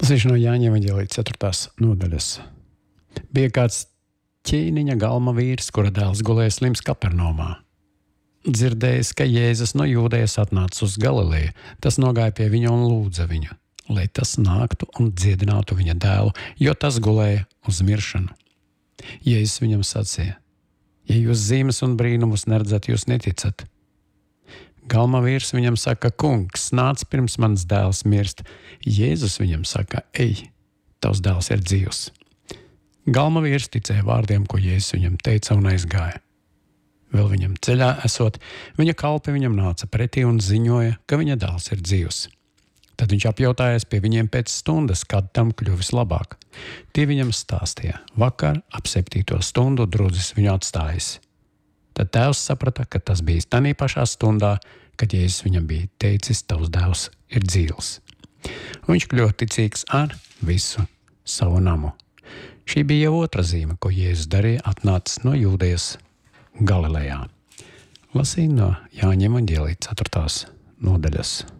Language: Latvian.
Lasīšu no Jāņa evaņģēlija 4. nodaļas. Bija kāds ķēniņa galma vīrs, kura dēls gulēja slims Kapernaumā. Dzirdējis, ka Jēzus no Jūdejas atnāca uz Galileju, tas nogāja pie viņa un lūdza viņu, lai tas nāktu un dziedinātu viņa dēlu, jo tas gulēja uz miršanu. Jēzus viņam sacīja: ja jūs zīmes un brīnumus neredzat, jūs neticat. Galma vīrs viņam saka: kungs, nāc pirms mans dēls mirst. Jēzus viņam saka: ej, tavs dēls ir dzīvs. Galma vīrs ticēja vārdiem, ko Jēzus viņam teica, un aizgāja. Vēl viņam ceļā esot, viņa kalpi viņam nāca pretī un ziņoja, ka viņa dēls ir dzīvs. Tad viņš apjautājās pie viņiem pēc stundas, kad tam kļuvis labāk. Tie viņam stāstīja: vakar ap 7. stundu drudzis viņu atstājis. Tad tēvs saprata, ka tas bija tanī pašā stundā, kad Jēzus viņam bija teicis: tavs dēls ir dzīvs. Un viņš kļuva ticīgs ar visu savu namu. Šī bija jau otra zīme, ko Jēzus darīja, atnācis no Jūdejas Galilejā. Lasīju no Jāņa evaņģēlija 4. nodaļas.